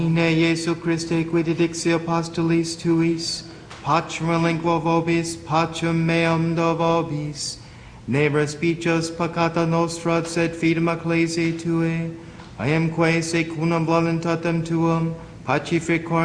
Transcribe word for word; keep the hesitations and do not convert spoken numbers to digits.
Ne Jesu Christe, qui didixi apostolis tuis, pacem lingua vobis, pacem meam do vobis, ne respicios peccata nostra, sed fidem ecclesiae Tuae, I am quae secundum voluntatem Tuum, pacific